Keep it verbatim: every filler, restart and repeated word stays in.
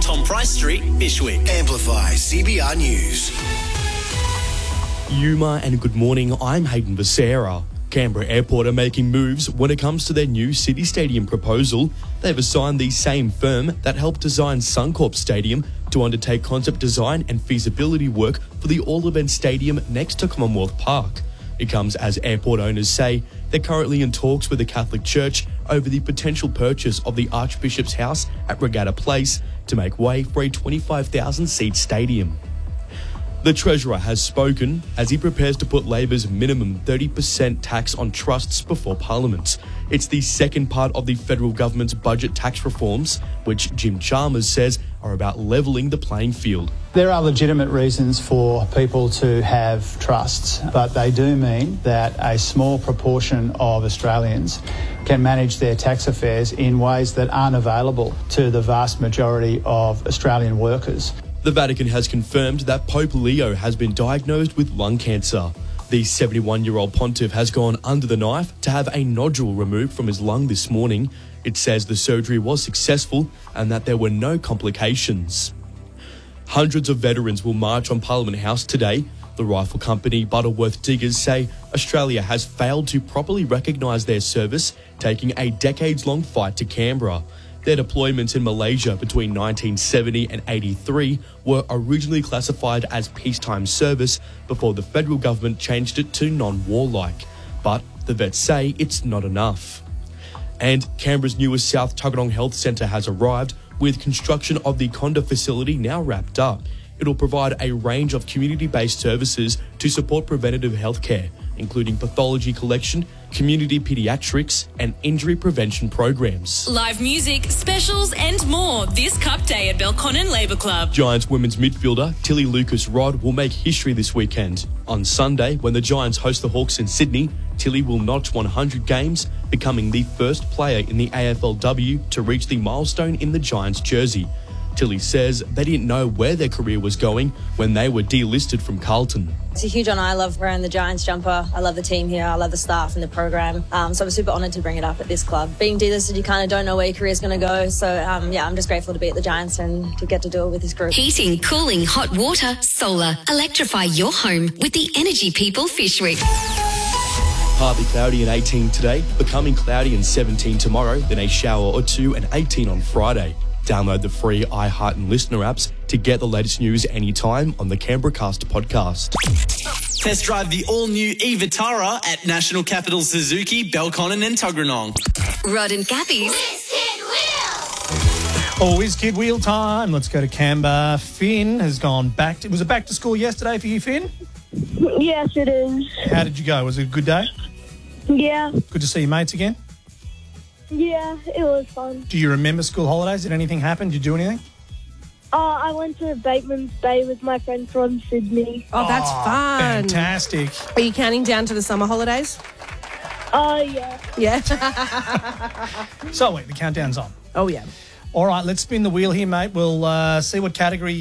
Tom Price Street, Bishwick. Amplify C B R News. Yuma and good morning, I'm Hayden Becerra. Canberra Airport are making moves when it comes to their new City Stadium proposal. They've assigned the same firm that helped design Suncorp Stadium to undertake concept design and feasibility work for the all-event stadium next to Commonwealth Park. It comes as airport owners say they're currently in talks with the Catholic Church over the potential purchase of the Archbishop's House at Regatta Place to make way for a twenty-five thousand seat stadium. The Treasurer has spoken as he prepares to put Labor's minimum thirty percent tax on trusts before Parliament. It's the second part of the federal government's budget tax reforms, which Jim Chalmers says are about levelling the playing field. There are legitimate reasons for people to have trusts, but they do mean that a small proportion of Australians can manage their tax affairs in ways that aren't available to the vast majority of Australian workers. The Vatican has confirmed that Pope Leo has been diagnosed with lung cancer. The seventy-one-year-old pontiff has gone under the knife to have a nodule removed from his lung this morning. It says the surgery was successful and that there were no complications. Hundreds of veterans will march on Parliament House today. The rifle company Butterworth Diggers say Australia has failed to properly recognise their service, taking a decades-long fight to Canberra. Their deployments in Malaysia between nineteen seventy and eighty-three were originally classified as peacetime service before the federal government changed it to non-warlike. But the vets say it's not enough. And Canberra's newest South Tuggeranong Health Centre has arrived, with construction of the Conda facility now wrapped up. It'll provide a range of community-based services to support preventative healthcare, including pathology collection, community paediatrics and injury prevention programs. Live music, specials and more this Cup Day at Belconnen Labour Club. Giants women's midfielder Tilly Lucas-Rod will make history this weekend. On Sunday, when the Giants host the Hawks in Sydney, Tilly will notch one hundred games, becoming the first player in the A F L W to reach the milestone in the Giants jersey. Tilly says they didn't know where their career was going when they were delisted from Carlton. It's a huge honour. I love wearing the Giants jumper. I love the team here. I love the staff and the program. Um, so I'm super honoured to bring it up at this club. Being delisted, you kind of don't know where your career is going to go. So um, yeah, I'm just grateful to be at the Giants and to get to do it with this group. Heating, cooling, hot water, solar. Electrify your home with the Energy People Fishwick. Partly cloudy and eighteen today, becoming cloudy and seventeen tomorrow, then a shower or two and eighteen on Friday. Download the free iHeart and Listener apps to get the latest news anytime on the Canberra Caster podcast. Test drive the all-new e-Vitara at National Capital Suzuki, Belconnen and Tuggeranong. Rod and Gabby's Oh, is kid wheel time. Let's go to Canberra. Finn has gone back. To, was it back to school yesterday for you, Finn? Yes, it is. How did you go? Was it a good day? Yeah. Good to see your mates again? Yeah, it was fun. Do you remember school holidays? Did anything happen? Did you do anything? Uh, I went to Bateman's Bay with my friend from Sydney. Oh, that's Oh, fun. Fantastic. Are you counting down to the summer holidays? Oh, uh, yeah. Yeah. So, wait, the countdown's on. Oh, yeah. All right, let's spin the wheel here, mate. We'll uh, see what category